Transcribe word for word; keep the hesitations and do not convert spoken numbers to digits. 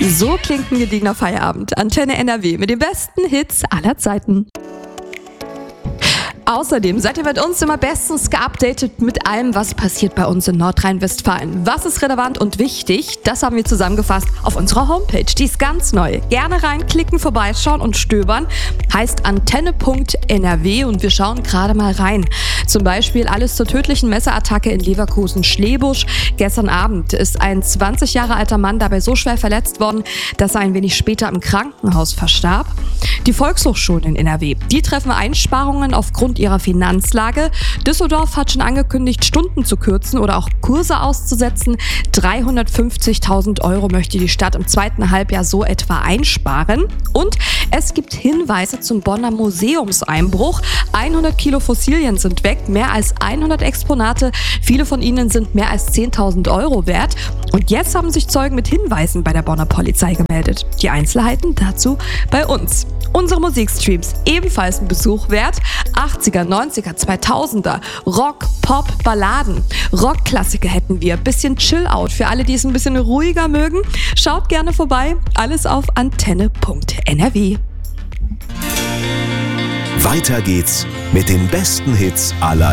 So klingt ein gediegener Feierabend. Antenne N R W mit den besten Hits aller Zeiten. Außerdem seid ihr mit uns immer bestens geupdatet mit allem, was passiert bei uns in Nordrhein-Westfalen. Was ist relevant und wichtig? Das haben wir zusammengefasst auf unserer Homepage. Die ist ganz neu. Gerne reinklicken, vorbeischauen und stöbern. Heißt antenne punkt n r w und wir schauen gerade mal rein. Zum Beispiel alles zur tödlichen Messerattacke in Leverkusen-Schlebusch. Gestern Abend ist ein zwanzig Jahre alter Mann dabei so schwer verletzt worden, dass er ein wenig später im Krankenhaus verstarb. Die Volkshochschulen in N R W, die treffen Einsparungen aufgrund ihrer Finanzlage. Düsseldorf hat schon angekündigt, Stunden zu kürzen oder auch Kurse auszusetzen. dreihundertfünfzigtausend Euro möchte die Stadt im zweiten Halbjahr so etwa einsparen. Und es gibt Hinweise zum Bonner Museumseinbruch. hundert Kilo Fossilien sind weg, mehr als hundert Exponate. Viele von ihnen sind mehr als zehntausend Euro wert. Und jetzt haben sich Zeugen mit Hinweisen bei der Bonner Polizei gemeldet. Die Einzelheiten dazu bei uns. Unsere Musikstreams ebenfalls ein Besuch wert. achtziger, neunziger, zweitausender, Rock, Pop, Balladen. Rockklassiker hätten wir. Bisschen Chill-Out für alle, die es ein bisschen ruhiger mögen. Schaut gerne vorbei. Alles auf antenne punkt n r w. Weiter geht's mit den besten Hits aller